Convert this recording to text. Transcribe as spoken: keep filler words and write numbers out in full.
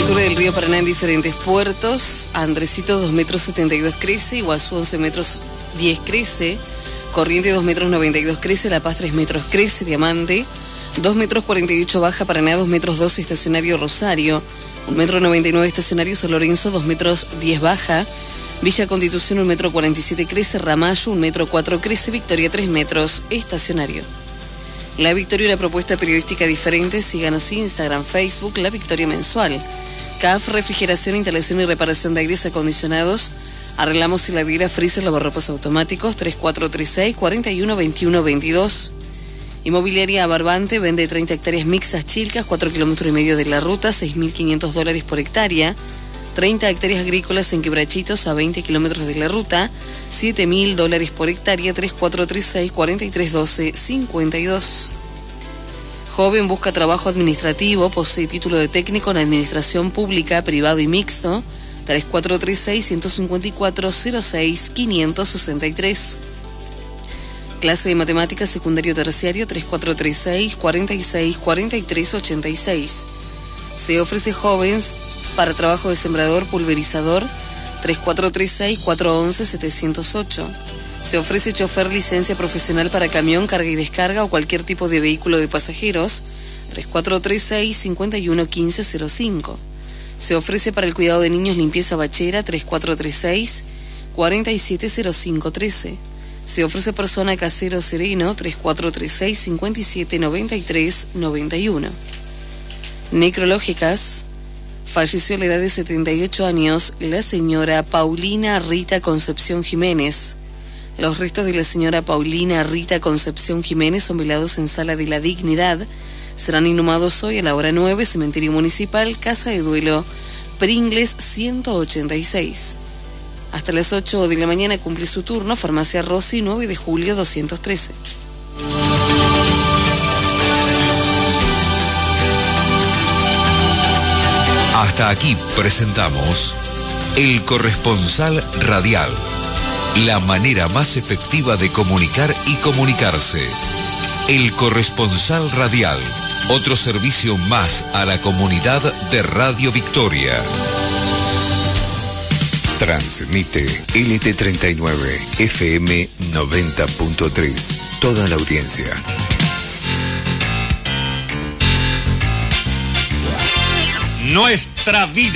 Altura del río Paraná en diferentes puertos. Andresito dos metros setenta y dos crece, Iguazú once metros diez crece, Corriente dos metros noventa y dos crece, La Paz tres metros crece, Diamante dos metros cuarenta y ocho baja, Paraná dos metros doce estacionario, Rosario un metro noventa y nueve estacionario, San Lorenzo dos metros diez baja, Villa Constitución un metro cuarenta y siete crece, Ramallo un metro cuatro crece, Victoria tres metros estacionario. La Victoria, una propuesta periodística diferente. Síganos en Instagram, Facebook, La Victoria Mensual. C A F, refrigeración, instalación y reparación de aires acondicionados. Arreglamos heladera, freezer, lavarropas automáticos. tres cuatro tres seis, cuatro uno dos uno dos dos. Inmobiliaria Barbante, vende treinta hectáreas mixtas Chilcas, cuatro kilómetros y medio de la ruta, seis mil quinientos dólares por hectárea. treinta hectáreas agrícolas en Quebrachitos, a veinte kilómetros de la ruta, siete mil dólares por hectárea. Tres cuatro tres seis, cuatro tres uno dos, cinco dos. Joven busca trabajo administrativo, posee título de técnico en administración pública, privado y mixto. Tres cuatro tres seis, uno cinco cuatro, cero seis, cinco seis tres. Clase de matemáticas secundario terciario. Tres cuatro tres seis, cuatro seis, cuatro tres ocho seis. Se ofrece jóvenes para trabajo de sembrador, pulverizador. Tres cuatro tres seis, cuatro once, setecientos ocho. Se ofrece chofer, licencia profesional para camión, carga y descarga o cualquier tipo de vehículo de pasajeros. Tres cuatro tres seis, cinco uno uno cinco cero cinco. Se ofrece para el cuidado de niños, limpieza bachera. Tres cuatro tres seis, cuatro siete cero cinco uno tres. Se ofrece persona casero sereno. Tres cuatro tres seis, cinco siete nueve tres nueve uno. Necrológicas. Falleció a la edad de setenta y ocho años la señora Paulina Rita Concepción Jiménez. Los restos de la señora Paulina Rita Concepción Jiménez son velados en Sala de la Dignidad. Serán inhumados hoy a la hora nueve, Cementerio Municipal, Casa de Duelo, Pringles ciento ochenta y seis. Hasta las ocho de la mañana cumple su turno Farmacia Rossi, nueve de julio doscientos trece. Hasta aquí presentamos El Corresponsal Radial, la manera más efectiva de comunicar y comunicarse. El Corresponsal Radial, otro servicio más a la comunidad de Radio Victoria. Transmite L T treinta y nueve, F M noventa punto tres, toda la audiencia. Nuestra vida.